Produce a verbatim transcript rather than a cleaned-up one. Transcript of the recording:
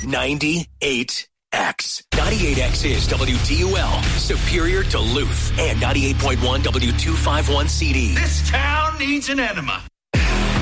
ninety-eight X. ninety-eight X is W D U L, Superior, Duluth, and ninety-eight point one W two fifty-one C D. This town needs an enema.